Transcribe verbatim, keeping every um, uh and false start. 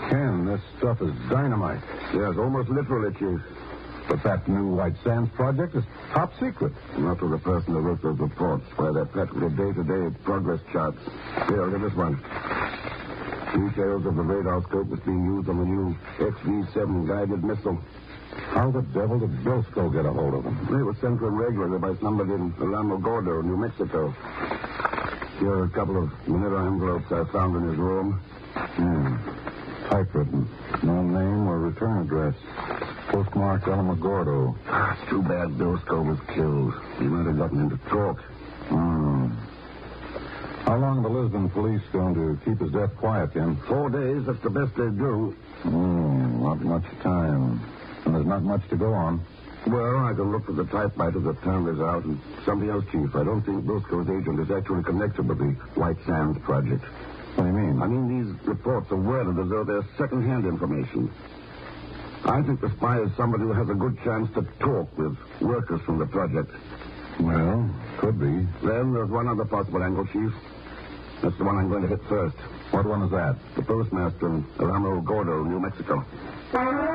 Ken, this stuff is dynamite. Yes, almost literally, Chief. But that new White Sands project is top secret. Not to the person who wrote those reports, where they're practically day-to-day progress charts. Here, look at this one. Details of the radar scope that's being used on the new X V seven guided missile. How the devil did Bilsko get a hold of them? They were sent to him regularly by somebody in Ramo Gordo, New Mexico. Here are a couple of manila envelopes I found in his room. Hmm. Typewritten. No name or return address. Postmarked Alamogordo. Ah, it's too bad Bilsko was killed. He might have gotten into talk. Hmm. How long are the Lisbon police going to keep his death quiet, then? Four days, that's the best they do. Hmm, not much time. And there's not much to go on. Well, I can look for the typewriter that turned this out, and something else, Chief. I don't think Bilsko's agent is actually connected with the White Sands project. What do you mean? I mean, these reports are worded as though they're second-hand information. I think the spy is somebody who has a good chance to talk with workers from the project. Well, could be. Then there's one other possible angle, Chief. That's the one I'm going to hit first. What one is that? The postmaster in Ramo Gordo, New Mexico.